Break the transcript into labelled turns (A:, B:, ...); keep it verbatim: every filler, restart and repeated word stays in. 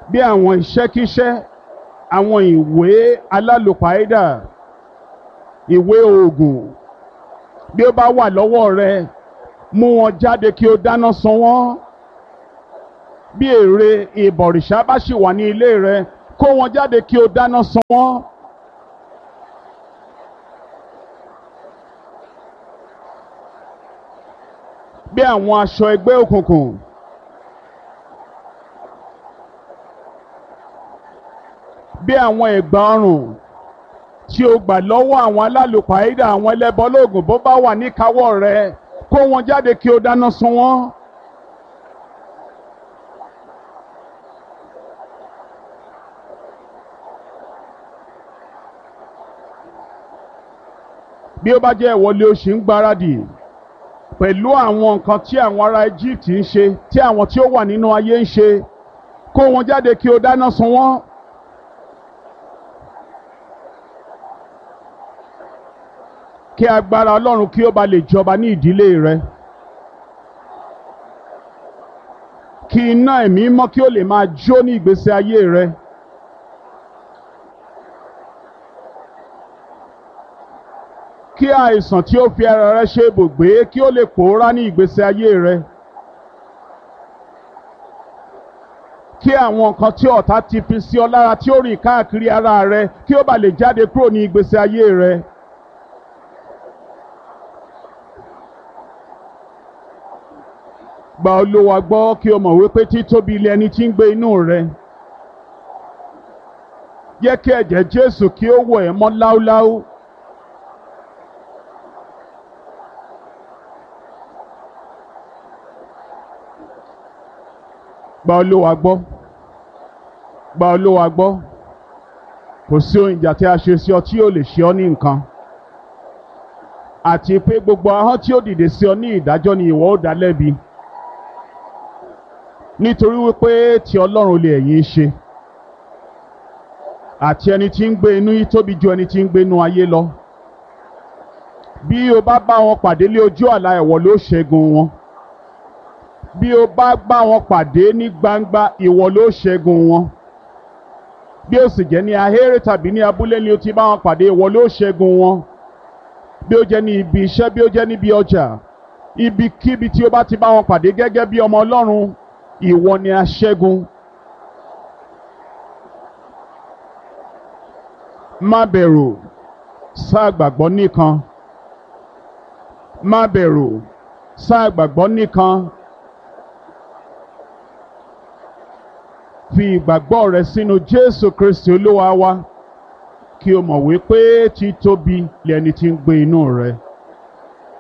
A: bí àwọn iṣẹ́kíṣẹ́, àwọn ìwé alálòpàídà, ìwé oògùn, bí ó bá wà lọ́wọ́ rẹ, mú wọn jáde kí o dáná sun wọ́n. Bí ère ìbọ̀rìṣà bá sì wà ní ilé rẹ, kó wọn jáde kí o dáná sun wọ́n. Bí àwọn aṣọ ẹgbẹ́ òkùnkùn, bí àwọn ẹ̀gbà ọrùn tí o gbà lọ́wọ́ àwọn alálùpàídà, àwọn ẹlẹ́bọlóògùn, bó bá wà níkàáwọ́ rẹ, kó wọn jáde kí o dáná sun wọ́n. Bí ó bá jẹ́ ìwọlé o ṣì ń gbáradì pẹ̀lú àwọn nǹkan tí àwọn ará Egypt ń ṣe, tí àwọn tí ó wà nínú ayé ń ṣe, kó wọn jáde kí o dáná sun wọ́n. Kí agbára Ọlọ́run kí ó ba lè jọba ní ìdílé rẹ. Kí iná ẹ̀mí mọ́ kí ó lè máa jó ní ìgbésí ayé rẹ. Kí àìsàn tí ó fi ara rẹ ṣe ibùgbé kí ó lè pòórá ní ìgbésí ayé rẹ. Kí àwọn nǹkan tí ọ̀tá ti fi sí ọ lára tí ó rìn káàkiri ara rẹ kí ó ba lè jáde kúrò ní ìgbésí ayé rẹ. Gba Olúwa gbọ́ kí o mọ̀ wípé títóbi ilé ẹni tí ń gbé inú rẹ. Jẹ́ kí ẹ̀jẹ̀ Jésù kí ó wẹ̀ ẹ́ mọ́ láúláú. Gba Olúwa gbọ́. Gba Olúwa gbọ́. Kò sí ohun ìjà tí a ṣe sí ọ tí yóò lè ṣe ọ ní nǹkan. Àti pé gbogbo ahọ́n tí ó dìde sí ọ ní ìdájọ́ ni ìwọ ó dá lẹ́bi. Nítorí wípé ti Ọlọ́run lè ẹ̀yin ṣe. Àti ẹni tí ń gbé inú yìí tóbi ju ẹni tí ń gbé inú ayé lọ. Bí o bá bá wọn pàdé lé ojú àlá, ìwọ ló ṣẹ́gun wọn. Bí o bá bá wọn pàdé ní gbangba, ìwọ ló ṣẹ́gun wọn. Bí ó sì jẹ́ ní ahéré tàbí ní abúlé ni o ti bá wọn pàdé, ìwọ ló ṣẹ́gun wọn. Bí ó jẹ́ ní ibi iṣẹ́, bí ó jẹ́ níbi ọjà, ibikíbi tí o bá ti bá wọn pàdé gẹ́gẹ́ bí ọmọ Ọlọ́run, ìwọ ni aṣẹ́gun. Má bẹ̀rù, sáà gbàgbọ́ nìkan. Má bẹ̀rù, sáà gbàgbọ́ nìkan. Fi ìgbàgbọ́ rẹ sínú Jésù Kristi Olúwa wa, kí o mọ̀ wípé títóbi lẹni tí ń gbé inú rẹ.